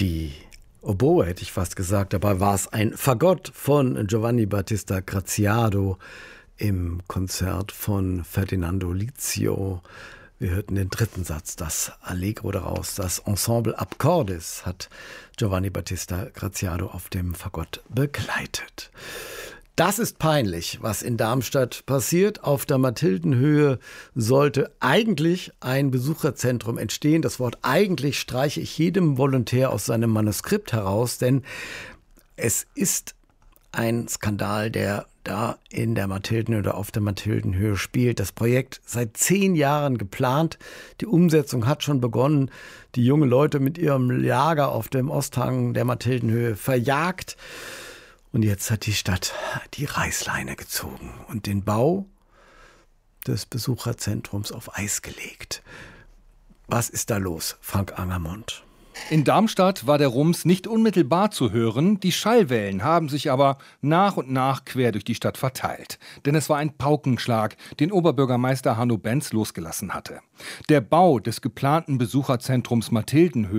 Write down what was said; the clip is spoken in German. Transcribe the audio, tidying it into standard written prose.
die Oboe, hätte ich fast gesagt. Dabei war es ein Fagott von Giovanni Battista Graziado im Konzert von Ferdinando Lizio. Wir hörten den dritten Satz, das Allegro daraus. Das Ensemble Accordis hat Giovanni Battista Graziado auf dem Fagott begleitet. Das ist peinlich, was in Darmstadt passiert. Auf der Mathildenhöhe sollte eigentlich ein Besucherzentrum entstehen. Das Wort eigentlich streiche ich jedem Volontär aus seinem Manuskript heraus, denn es ist ein Skandal, der da in der Mathildenhöhe oder auf der Mathildenhöhe spielt. Das Projekt seit 10 Jahren geplant. Die Umsetzung hat schon begonnen. Die jungen Leute mit ihrem Lager auf dem Osthang der Mathildenhöhe verjagt. Und jetzt hat die Stadt die Reißleine gezogen und den Bau des Besucherzentrums auf Eis gelegt. Was ist da los, Frank Angermund? In Darmstadt war der Rums nicht unmittelbar zu hören, die Schallwellen haben sich aber nach und nach quer durch die Stadt verteilt. Denn es war ein Paukenschlag, den Oberbürgermeister Hanno Benz losgelassen hatte. Der Bau des geplanten Besucherzentrums Mathildenhöhe